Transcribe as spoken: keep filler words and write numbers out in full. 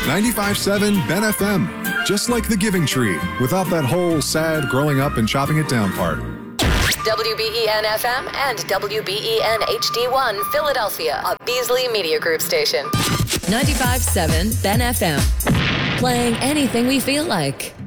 ninety-five point seven Ben F M. Just like the Giving Tree, without that whole sad growing up and chopping it down part. W B E N F M and W B E N H D one Philadelphia, a Beasley Media Group station. ninety-five point seven Ben F M. Playing anything we feel like.